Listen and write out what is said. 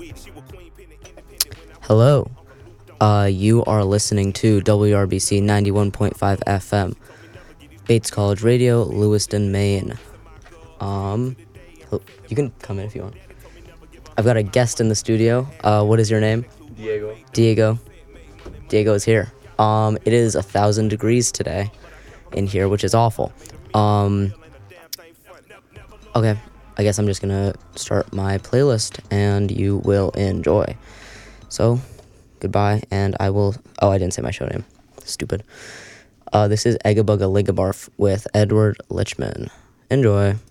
Hello. You are listening to WRBC 91.5 FM, Bates College Radio, Lewiston, Maine. You can come in if you want. I've got a guest in the studio. What is your name? Diego. Diego is here. It is 1,000 degrees today in here, which is awful. Okay, I guess I'm just gonna start my playlist and you will enjoy. So, goodbye, and I didn't say my show name. Stupid. This is Egga Bugga Ligga Barf with Edward Lichman. Enjoy.